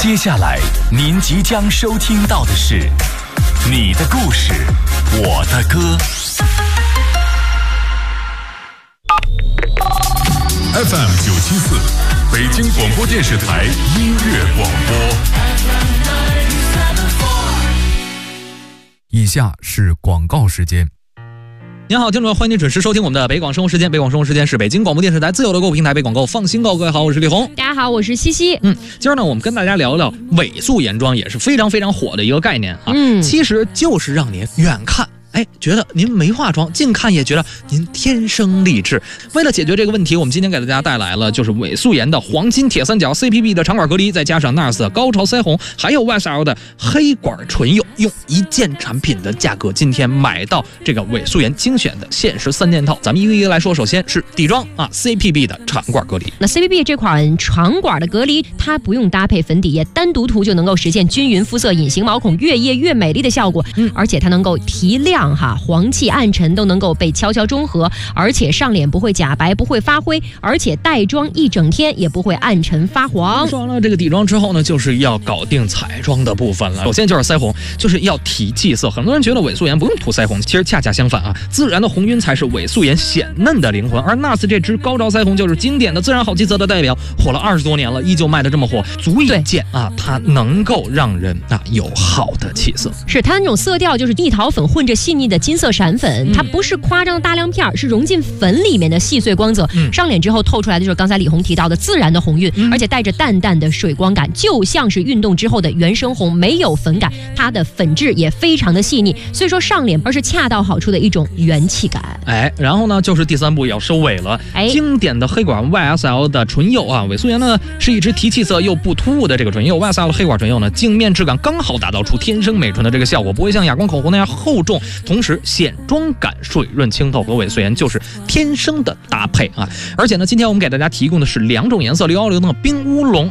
接下来您即将收听到的是你的故事，我的歌。 FM 974，北京广播电视台音乐广播。 以下是广告时间。 您好，听众，欢迎您准时收听我们的北广生活时间。北广生活时间是北京广播电视台自有的购物平台，北广购放心购。各位好，我是李红。 大家好，我是西西。 今儿呢，我们跟大家聊聊伪素颜妆，也是非常非常火的一个概念啊。其实就是让您远看觉得您没化妆，近看也觉得您天生丽质。为了解决这个问题，我们今天给大家带来了就是伪素颜的黄金铁三角 CPB 的长管隔离，再加上 NARS 的高潮腮红，还有 YSL 的黑管唇釉，用一件产品的价格，今天买到这个伪素颜精选的限时3件套。咱们一个一个来说，首先是底妆啊 CPB 的长管隔离。 那 CPB 这款长管的隔离，它不用搭配粉底液，单独涂就能够实现均匀肤色、隐形毛孔越液越美丽的效果。而且它能够提亮黄气暗沉都能够被悄悄中和，而且上脸不会假白，不会发灰，而且带妆一整天也不会暗沉发黄。 说完了这个底妆之后呢，就是要搞定彩妆的部分了。首先就是腮红，就是要提气色。很多人觉得伪素颜不用涂腮红，其实恰恰相反啊，自然的红晕才是伪素颜显嫩的灵魂。而 NARS 这支高潮腮红就是经典的自然好气色的代表，火了20多年了，依旧卖得这么火，足以见它能够让人有好的气色。 是它那种色调就是蜜桃粉混着细腻的金色闪粉，它不是夸张的大亮片，是融进粉里面的细碎光泽。上脸之后透出来的就是刚才李红提到的自然的红晕，而且带着淡淡的水光感，就像是运动之后的原生红，没有粉感，它的粉质也非常的细腻，所以说上脸而是恰到好处的一种元气感。 然后呢就是第3步要收尾了。经典的黑管 YSL 的唇釉啊，伪素颜呢是一支提气色又不突兀的这个唇釉。 YSL 的黑管唇釉呢，镜面质感刚好打造出天生美唇的这个效果，不会像哑光口红那样厚重，同时显妆感水润清透，和伪素颜就是天生的搭配啊！而且呢，今天我们给大家提供的是2种颜色：610的冰乌龙